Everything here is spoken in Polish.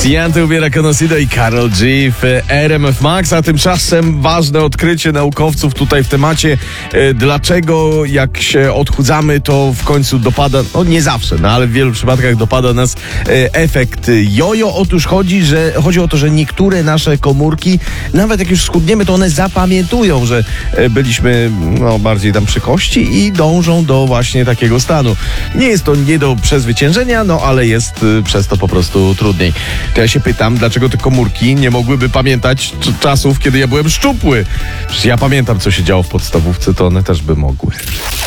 Chianti ubiera Conocido i Karol G w RMF Max, a tymczasem ważne odkrycie naukowców tutaj w temacie, dlaczego jak się odchudzamy, to w końcu dopada, no nie zawsze, no ale w wielu przypadkach dopada nas efekt jojo. Otóż chodzi o to, że niektóre nasze komórki, nawet jak już schudniemy, to one zapamiętują, że byliśmy bardziej tam przy kości i dążą do właśnie takiego stanu. Nie jest to nie do przezwyciężenia, ale jest przez to po prostu trudniej. To ja się pytam, dlaczego te komórki nie mogłyby pamiętać czasów, kiedy ja byłem szczupły? Przecież ja pamiętam, co się działo w podstawówce, to one też by mogły.